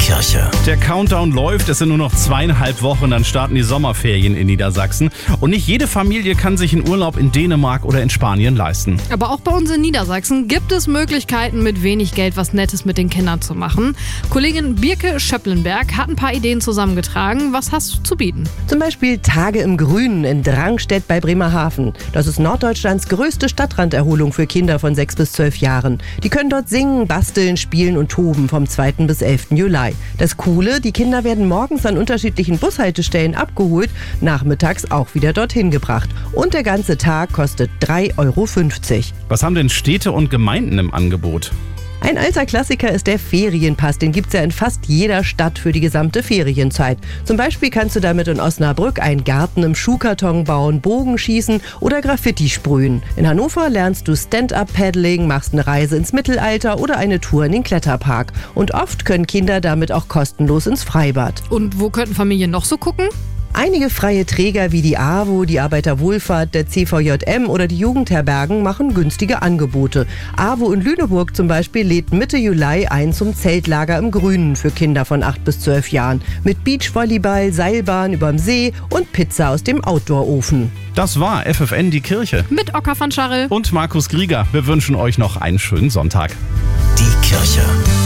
Kirche. Der Countdown läuft, es sind nur noch 2,5 Wochen, dann starten die Sommerferien in Niedersachsen. Und nicht jede Familie kann sich einen Urlaub in Dänemark oder in Spanien leisten. Aber auch bei uns in Niedersachsen gibt es Möglichkeiten, mit wenig Geld was Nettes mit den Kindern zu machen. Kollegin Birke Schöpplenberg hat ein paar Ideen zusammengetragen. Was hast du zu bieten? Zum Beispiel Tage im Grünen in Drangstedt bei Bremerhaven. Das ist Norddeutschlands größte Stadtranderholung für Kinder von 6 bis 12 Jahren. Die können dort singen, basteln, spielen und toben vom 2. bis 11. Juli. Das Coole, die Kinder werden morgens an unterschiedlichen Bushaltestellen abgeholt, nachmittags auch wieder dorthin gebracht. Und der ganze Tag kostet 3,50 €. Was haben denn Städte und Gemeinden im Angebot? Ein alter Klassiker ist der Ferienpass. Den gibt's ja in fast jeder Stadt für die gesamte Ferienzeit. Zum Beispiel kannst du damit in Osnabrück einen Garten im Schuhkarton bauen, Bogenschießen oder Graffiti sprühen. In Hannover lernst du Stand-Up-Paddling, machst eine Reise ins Mittelalter oder eine Tour in den Kletterpark. Und oft können Kinder damit auch kostenlos ins Freibad. Und wo könnten Familien noch so gucken? Einige freie Träger wie die AWO, die Arbeiterwohlfahrt, der CVJM oder die Jugendherbergen machen günstige Angebote. AWO in Lüneburg zum Beispiel lädt Mitte Juli ein zum Zeltlager im Grünen für Kinder von 8 bis 12 Jahren. Mit Beachvolleyball, Seilbahn überm See und Pizza aus dem Outdoor-Ofen. Das war FFN die Kirche. Mit Ocker van Scharre Und Markus Grieger. Wir wünschen euch noch einen schönen Sonntag. Die Kirche